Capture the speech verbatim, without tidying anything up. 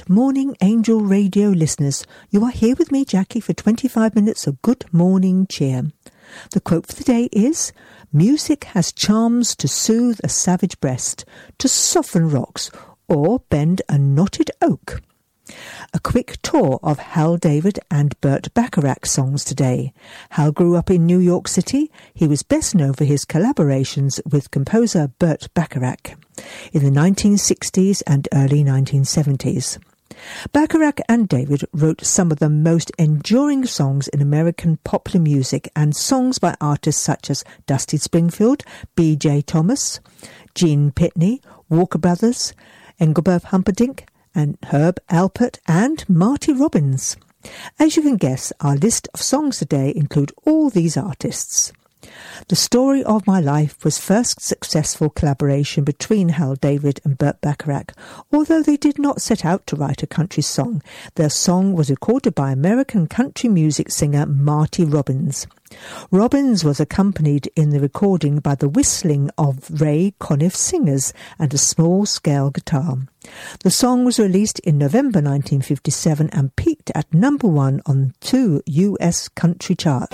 Good morning, Angel Radio listeners. You are here with me, Jackie, for twenty-five minutes of good morning cheer. The quote for the day is, "Music has charms to soothe a savage breast, to soften rocks, or bend a knotted oak." A quick tour of Hal David and Burt Bacharach songs today. Hal grew up in New York City. He was best known for his collaborations with composer Burt Bacharach in the nineteen sixties and early nineteen seventies. Bacharach and David wrote some of the most enduring songs in American popular music and songs by artists such as Dusty Springfield, B J Thomas, Gene Pitney, Walker Brothers, Engelbert Humperdinck, and Herb Alpert and Marty Robbins. As you can guess, our list of songs today include all these artists. The Story of My Life was first successful collaboration between Hal David and Burt Bacharach. Although they did not set out to write a country song, their song was recorded by American country music singer Marty Robbins. Robbins was accompanied in the recording by the whistling of Ray Conniff singers and a small-scale guitar. The song was released in November nineteen fifty-seven and peaked at number one on two U S country charts.